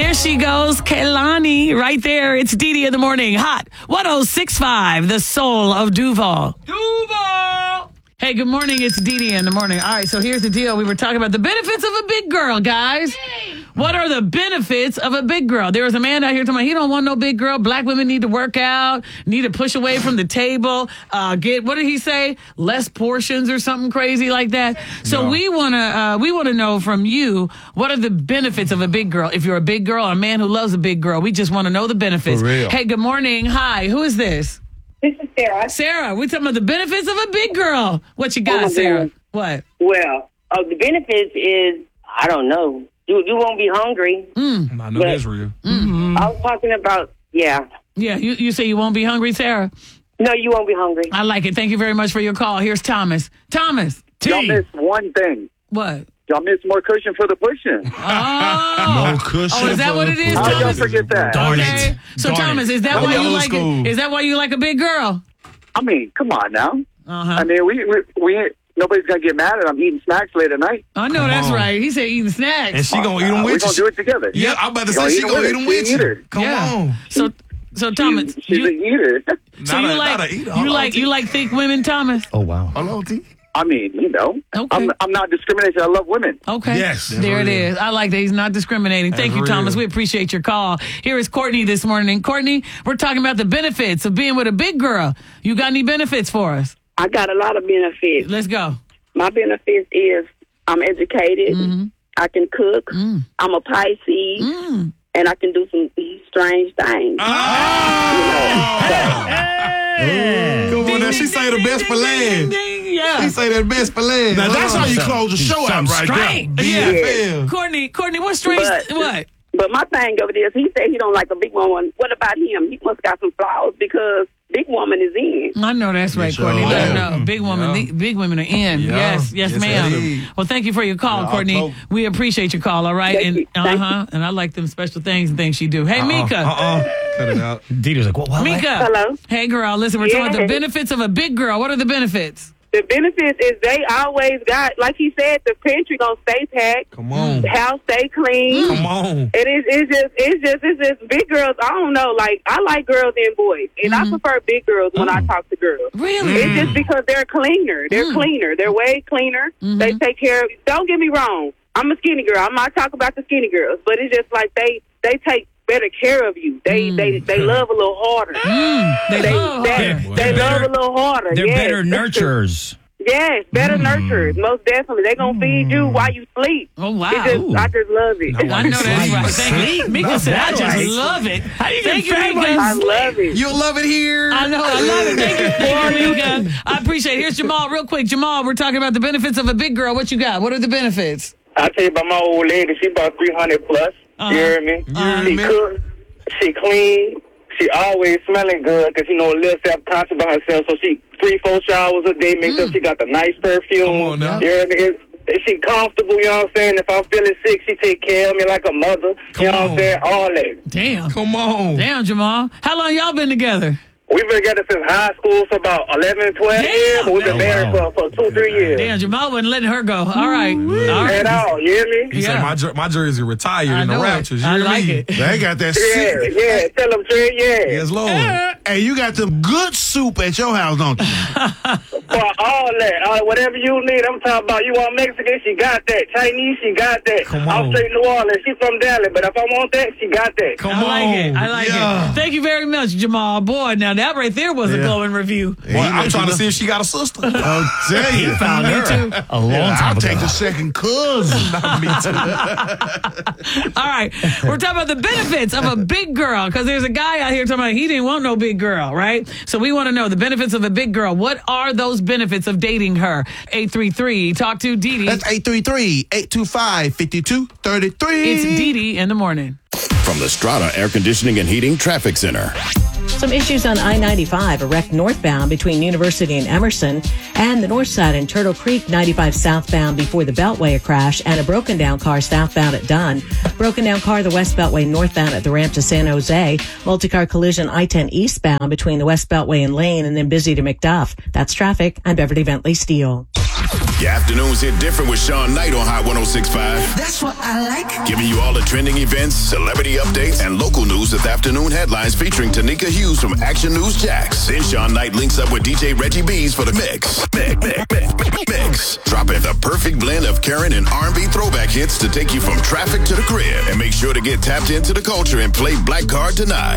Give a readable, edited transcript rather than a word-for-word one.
There she goes, Kehlani, right there. It's Dee Dee in the morning. Hot 106.5, the soul of Duval. Duval! Hey, good morning. It's Dee Dee in the morning. All right, so here's the deal. We were talking about the benefits of a big girl, guys. What are the benefits of a big girl? There was a man out here talking about he don't want no big girl. Black women need to work out, need to push away from the table, get, what did he say? Less portions or something crazy like that. So we want to know from you, what are the benefits of a big girl? If you're a big girl, a man who loves a big girl, we just want to know the benefits. For real. Hey, good morning. Hi, who is this? This is Sarah. Sarah, we're talking about the benefits of a big girl. What you got, Sarah? What? Well, the benefits is, I don't know. You won't be hungry. I know that's real. Mm-hmm. I was talking about, Yeah, you say you won't be hungry, Sarah? No, you won't be hungry. I like it. Thank you very much for your call. Here's Thomas. Thomas. Y'all missed one thing. What? Y'all missed more cushion for the pushing. Oh. More cushion. Oh, is that what it is, How y'all Thomas? forget that? Darn Okay. it. So, Darn Thomas, it. is that That why was you old like school. it? Is that why you like a big girl? I mean, come on now. Uh-huh. I mean, we ain't, nobody's gonna get mad at I'm eating snacks late at night. I know that's on. right. He said eating snacks. And she gonna eat them We're with gonna you. do it together. Yeah, I'm about to say she gonna eat them with you. Come on. So Thomas, She's an eater. so you like thick women, Thomas? Oh, wow. Hello, T. I mean, you know, Okay. I'm not discriminating. I love women. Okay. Yes, that's There it real. is. I like that. He's not discriminating. Thank That's you, Thomas. real. We appreciate your call. Here is Courtney this morning. Courtney, we're talking about the benefits of being with a big girl. You got any benefits for us? I got a lot of benefits. Let's go. My benefits is I'm educated. Mm-hmm. I can cook. I'm a Pisces. And I can do some strange things. Come on, now she say the best for last. Yeah. She say that best for last. Now, that's how you close the show out right Straight. there. Yeah. Courtney, what's strange? What? But my thing over there is he said he don't like a big woman. What about him? He must got some flaws because big woman is in. I know that's right, Yes, Courtney. sir. Let her know. Big woman, Yeah. big women are in. Yeah. Yes, Yes, ma'am. indeed. Well, thank you for your call, Yeah, Courtney. October. We appreciate your call. All right, Thank you. Thank you. And I like them special things and things she do. Hey, Mika. Cut it out. Dee Dee was like, what? Mika. Hello? Hey, girl. Listen, we're talking about the Yes. benefits of a big girl. What are the benefits? The benefits is they always got, like he said, the pantry gonna stay packed. Come on. The house stay clean. Come on. It's just big girls. I don't know. Like I like girls and boys, and I prefer big girls when I talk to girls. Really? It's just because they're cleaner. They're cleaner. They're way cleaner. They take care of. Don't get me wrong. I'm a skinny girl. I'm not talking about the skinny girls, but it's just like they take better care of you. They love a little harder. They love her. They love a little harder. They're Yes, better that's true. nurturers. Yes, better nurturers, most definitely. They're going to feed you while you sleep. Oh, wow. I just love it. I know that's right. Thank you. Mika said, I just love it. Thank you, Mika. I love it. You'll love it here. I know. I love it. Thank you, Mika. I appreciate it. Here's Jamal real quick. Jamal, we're talking about the benefits of a big girl. What you got? What are the benefits? I tell you about my old lady. She about 300 plus. You hear me? She cook. She clean. She always smelling good because, a little self-conscious about herself. So she 3-4 showers a day. Make sure she got the nice perfume. Come on now. You hear me? Is she comfortable? You know what I'm saying? If I'm feeling sick, she take care of me like a mother. Come you know what on. I'm saying? All that. Damn. Come on. Damn, Jamal. How long y'all been together? We've been together since high school for about 11, 12 years. But we've been married for 2-3 years. Damn, Jamal wasn't letting her go. All right. All right. At all. You hear me? He Yeah. said my jersey retired I in the know it. Raptures. You I hear like me? it. They got that Yeah, soup. yeah. Tell them, Trey, yeah. Yes, Lord. Hey, you got the good soup at your house, don't you? For all that, whatever you need, I'm talking about. You want Mexican, she got that. Chinese, she got that. Come I'm on. straight New Orleans, she from Dallas, but if I want that, she got that. Come I like on. it. I like Yeah. it. Thank you very much, Jamal. Boy, now that right there was a Yeah. glowing review. Boy, I'm trying to see if she got a sister. I'll tell you. Found me too. A long time I'll ago. take the second cousin. All right. We're talking about the benefits of a big girl because there's a guy out here talking about he didn't want no big girl, right? So we want to know the benefits of a big girl. What are those benefits of dating her? 833. Talk to Dee Dee. That's 833-825-5233. It's Dee Dee in the morning. From the Strata Air Conditioning and Heating Traffic Center. Some issues on I-95, a wreck northbound between University and Emerson, and the north side in Turtle Creek, 95 southbound before the Beltway, a crash, and a broken down car southbound at Dunn. Broken down car, the West Beltway northbound at the ramp to San Jose. Multi-car collision I-10 eastbound between the West Beltway and Lane, and then busy to McDuff. That's traffic. I'm Beverly Bentley Steele. Your afternoons hit different with Sean Knight on Hot 106.5. That's what I like. Giving you all the trending events, celebrity updates, and local news with afternoon headlines featuring Tanika Hughes from Action News Jax. Then Sean Knight links up with DJ Reggie B's for the mix. Dropping the perfect blend of current and R&B throwback hits to take you from traffic to the crib. And make sure to get tapped into the culture and play Black Card tonight.